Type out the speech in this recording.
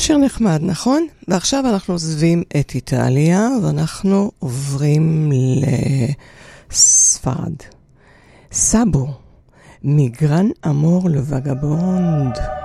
שיר נחמד, נכון? ועכשיו אנחנו עוזבים את איטליה, ואנחנו עוברים לספרד. סאבו, מגרן אמור לווגבונד.